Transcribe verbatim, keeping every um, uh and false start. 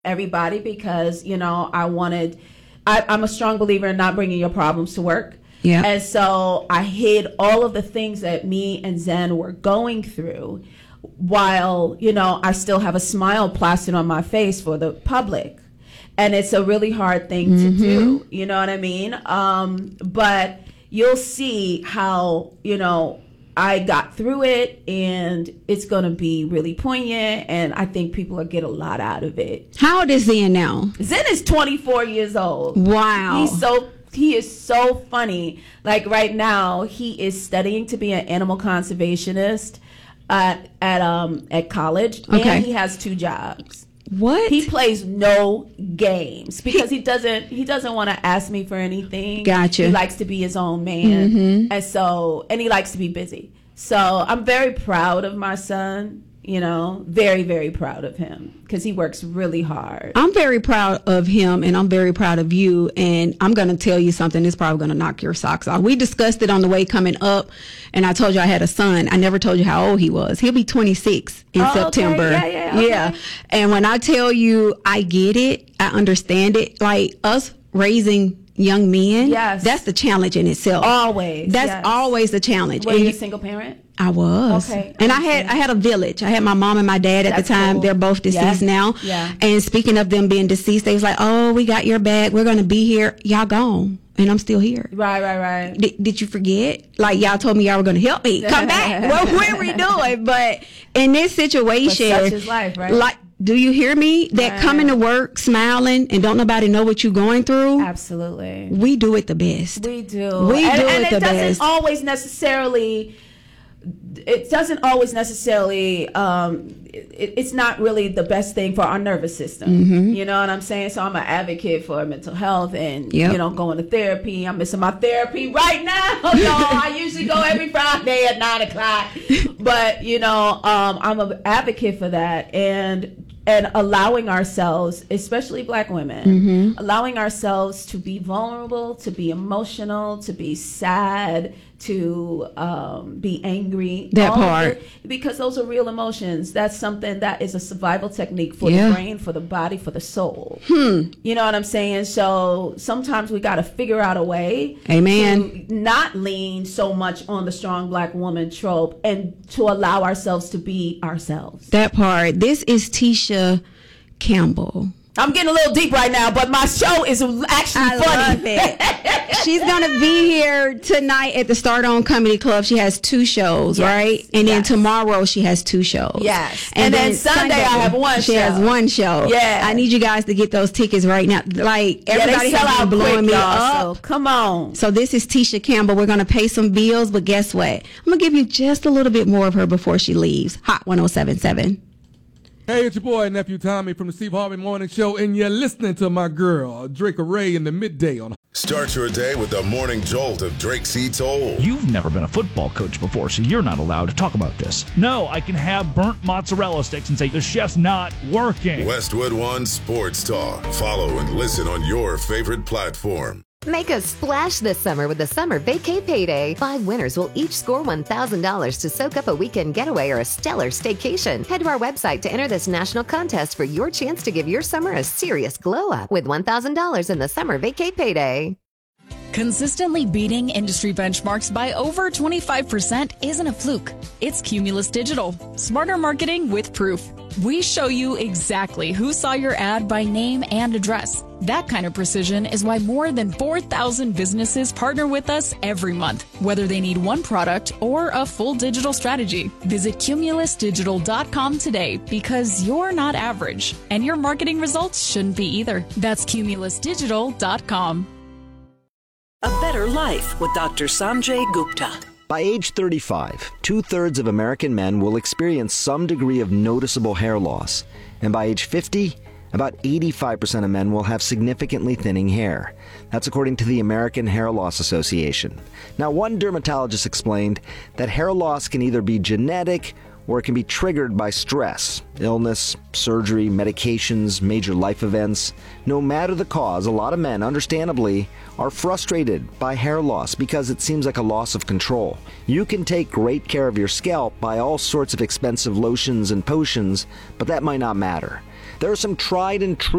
everybody because, you know, I wanted, I, I'm a strong believer in not bringing your problems to work. Yeah. And so I hid all of the things that me and Zen were going through while, you know, I still have a smile plastered on my face for the public. And it's a really hard thing mm-hmm. to do. You know what I mean? Um, but you'll see how, you know, I got through it, and it's going to be really poignant, and I think people will get a lot out of it. How old is Zen now? Zen is twenty-four years old. Wow. He's so he is so funny. Like right now, he is studying to be an animal conservationist at at um at college, okay. and he has two jobs. What? He plays no games because he doesn't he doesn't want to ask me for anything. Gotcha. He likes to be his own man. Mm-hmm. And so and he likes to be busy. So I'm very proud of my son, you know, very, very proud of him because he works really hard. I'm very proud of him, and I'm very proud of you. And I'm going to tell you something that's probably going to knock your socks off. We discussed it on the way coming up, and I told you I had a son. I never told you how old he was. He'll be twenty-six in oh, September. Okay. Yeah, yeah, okay. yeah. And when I tell you I get it, I understand it. Like us raising young men, yes. that's the challenge in itself. Always. That's yes. always the challenge. Were and you you, a single parent? I was. Okay. And I had I had a village. I had my mom and my dad at That's the time. cool. They're both deceased yeah. now. Yeah. And speaking of them being deceased, they was like, "Oh, we got your back. We're going to be here. Y'all gone." And I'm still here. Right, right, right. D- did you forget? Like, y'all told me y'all were going to help me. Come back. What were we doing? But in this situation, but such is life, right? Like, do you hear me? That right. coming to work smiling and don't nobody know what you're going through. Absolutely. We do it the best. We do. We and, do and it the it doesn't best. always necessarily. It doesn't always necessarily. Um, it, it's not really the best thing for our nervous system. Mm-hmm. You know what I'm saying? So I'm an advocate for mental health and yep. you know going to therapy. I'm missing my therapy right now. Y'all, I usually go every Friday at nine o'clock. But you know, um, I'm an advocate for that and. And allowing ourselves, especially Black women, mm-hmm. allowing ourselves to be vulnerable, to be emotional, to be sad, to um, be angry. That part. It, because those are real emotions. That's something that is a survival technique for yeah. the brain, for the body, for the soul. Hmm. You know what I'm saying? So sometimes we got to figure out a way Amen. to not lean so much on the strong Black woman trope and to allow ourselves to be ourselves. That part. This is Tisha Campbell. I'm getting a little deep right now, but my show is actually I funny. love it. She's going to be here tonight at the Start On Comedy Club. She has two shows, yes, right? And then yes. tomorrow she has two shows. Yes. And, and then, then Sunday, Sunday I have one she show. has one show. Yeah. I need you guys to get those tickets right now. Like, yeah, everybody they sell has been out blowing quick, me y'all, up. So come on. So this is Tisha Campbell. We're going to pay some bills, but guess what? I'm going to give you just a little bit more of her before she leaves. Hot one oh seven point seven. Hey, it's your boy, Nephew Tommy from the Steve Harvey Morning Show, and you're listening to my girl, Drake Ray, in the midday on. Start your day with the morning jolt of Drake C. Toll. You've never been a football coach before, so you're not allowed to talk about this. No, I can have burnt mozzarella sticks and say the chef's not working. Westwood One Sports Talk. Follow and listen on your favorite platform. Make a splash this summer with the Summer Vacay Payday. Five winners will each score one thousand dollars to soak up a weekend getaway or a stellar staycation. Head to our website to enter this national contest for your chance to give your summer a serious glow up with one thousand dollars in the Summer Vacay Payday. Consistently beating industry benchmarks by over twenty-five percent isn't a fluke. It's Cumulus Digital. Smarter marketing with proof. We show you exactly who saw your ad by name and address. That kind of precision is why more than four thousand businesses partner with us every month, whether they need one product or a full digital strategy. Visit cumulus digital dot com today because you're not average, and your marketing results shouldn't be either. That's cumulus digital dot com. A Better Life with Doctor Sanjay Gupta. By age thirty-five, two-thirds of American men will experience some degree of noticeable hair loss. And by age fifty, about eighty-five percent of men will have significantly thinning hair. That's according to the American Hair Loss Association. Now, one dermatologist explained that hair loss can either be genetic or it can be triggered by stress, illness, surgery, medications, major life events. No matter the cause, a lot of men, understandably, are frustrated by hair loss because it seems like a loss of control. You can take great care of your scalp by all sorts of expensive lotions and potions, but that might not matter. There are some tried and true